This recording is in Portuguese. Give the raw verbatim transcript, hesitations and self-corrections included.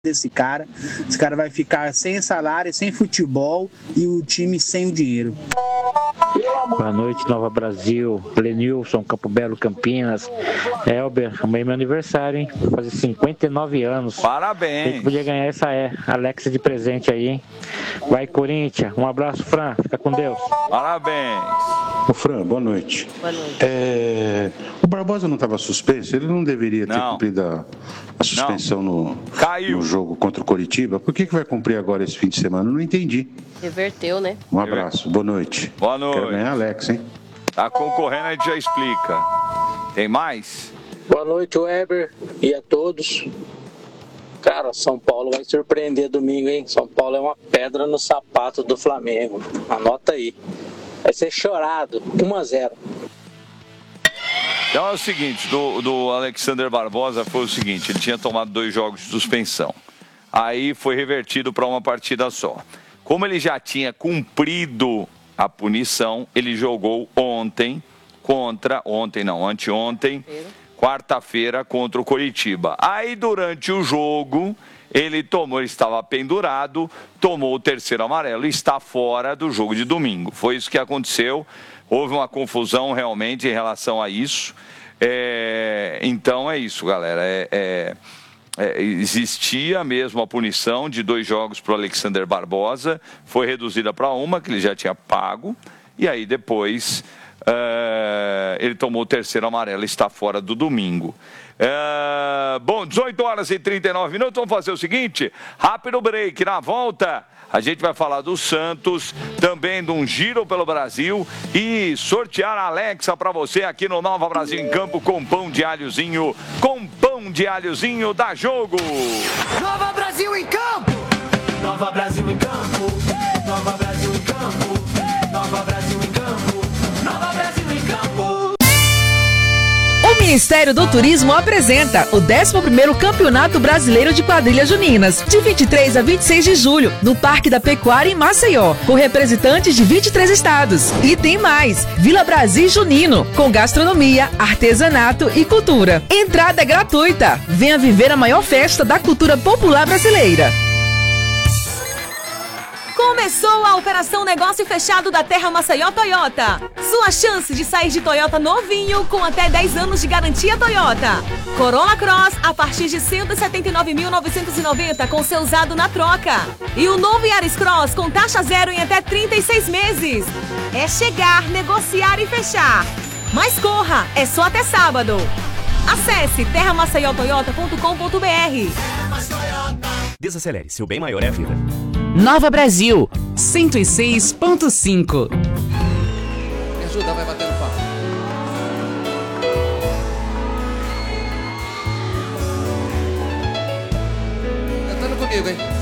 desse cara. Esse cara vai ficar sem salário, sem futebol e o time sem o dinheiro. Boa noite, Nova Brasil, Lenilson, Campo Belo, Campinas. Elber, amanhã é meu aniversário, hein? Vou fazer cinquenta e nove anos. Parabéns. Quem podia ganhar essa é Alexa de presente aí, hein? Vai, Corinthians. Um abraço, Fran. Fica com Deus. Parabéns. Ô, Fran, boa noite. Boa noite. É... O Barbosa não estava suspenso? Ele não deveria ter não. cumprido a, a suspensão no, no jogo contra o Coritiba? Por que, que vai cumprir agora esse fim de semana? Eu não entendi. Reverteu, né? Um abraço, boa noite. Boa noite. Quero ganhar Alex, hein? Tá concorrendo, a gente já explica. Tem mais? Boa noite, Weber, e a todos. Cara, São Paulo vai surpreender domingo, hein? São Paulo é uma pedra no sapato do Flamengo. Anota aí. Vai ser chorado, um a zero. Então é o seguinte, do, do Alexander Barbosa foi o seguinte, ele tinha tomado dois jogos de suspensão. Aí foi revertido para uma partida só. Como ele já tinha cumprido a punição, ele jogou ontem contra, ontem não, anteontem, quarta-feira contra o Coritiba. Aí durante o jogo, ele tomou, ele estava pendurado, tomou o terceiro amarelo e está fora do jogo de domingo. Foi isso que aconteceu, houve uma confusão realmente em relação a isso. É, então é isso, galera, é... é... É, existia mesmo a punição de dois jogos para o Alexander Barbosa, foi reduzida para uma, que ele já tinha pago, e aí depois é, ele tomou o terceiro amarelo e está fora do domingo. É, bom, dezoito horas e trinta e nove minutos, vamos fazer o seguinte, rápido break, na volta a gente vai falar do Santos, também de um giro pelo Brasil e sortear a Alexa para você aqui no Nova Brasil em Campo com pão de alhozinho, com pão de alhozinho da Jogo. Nova Brasil em Campo! Nova Brasil em Campo! Nova Brasil em Campo! Nova Brasil em Campo! Nova Brasil em Campo! O Ministério do Turismo apresenta o décimo primeiro Campeonato Brasileiro de Quadrilhas Juninas, de vinte e três a vinte e seis de julho, no Parque da Pecuária em Maceió, com representantes de vinte e três estados. E tem mais, Vila Brasil Junino, com gastronomia, artesanato e cultura. Entrada gratuita. Venha viver a maior festa da cultura popular brasileira. Começou a Operação Negócio Fechado da Terra Maceió Toyota. Sua chance de sair de Toyota novinho com até dez anos de garantia Toyota. Corolla Cross a partir de cento e setenta e nove mil novecentos e noventa com seu usado na troca. E o novo Yaris Cross com taxa zero em até trinta e seis meses. É chegar, negociar e fechar. Mas corra, é só até sábado. Acesse terra maceió toyota ponto com ponto br. Desacelere, seu bem maior é a vida. Nova Brasil, cento e seis ponto cinco. Me ajuda, vai bater no papo. Cantando comigo, hein?